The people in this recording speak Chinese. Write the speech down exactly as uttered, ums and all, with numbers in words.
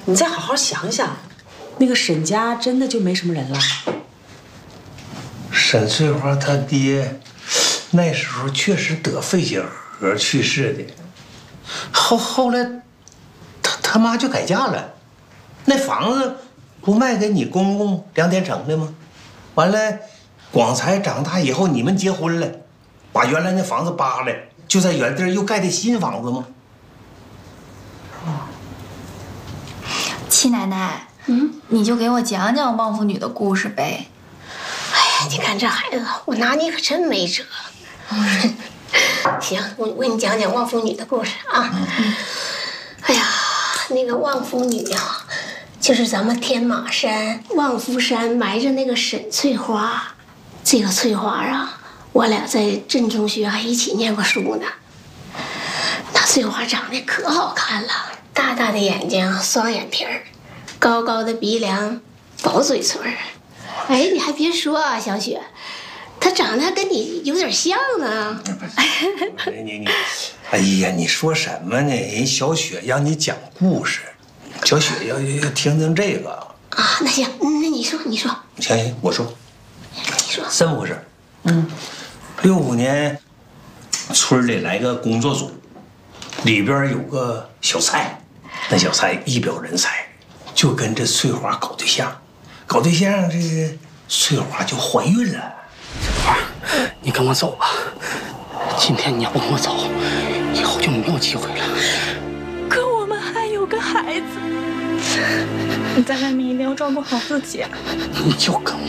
你再好好想想，那个沈家真的就没什么人了？ 沈翠花她爹那时候确实得肺结核去世的，后后来他他妈就改嫁了，那房子不卖给你公公梁天成的吗？完了，广才长大以后你们结婚了，把原来那房子扒了，就在原地又盖的新房子吗？ 七奶奶，嗯，你就给我讲讲旺夫女的故事呗。 哎呀，你看这孩子，我拿你可真没辙。行，我我给你讲讲旺夫女的故事啊。哎呀，那个旺夫女啊，就是咱们天马山旺夫山埋着那个沈翠花。这个翠花啊，我俩在镇中学还一起念过书呢。那翠花长得可好看了，大大的眼睛，双眼皮儿，高高的鼻梁，薄嘴唇儿。哎，你还别说啊，小雪，她长得还跟你有点像呢。 你你，哎呀，你说什么呢？人小雪让你讲故事，小雪要要听听这个啊。那行，那你说，你说。 行行，我说。 你说。 这么回事？嗯，六五年，村里来个工作组，里边有个小蔡，那小蔡一表人才，就跟这翠花搞对象。搞对象，这个翠花就怀孕了。 翠花，你跟我走吧。今天你要跟我走，以后就没有机会了。 可我们还有个孩子，你在外面一定要照顾好自己啊！ 你就跟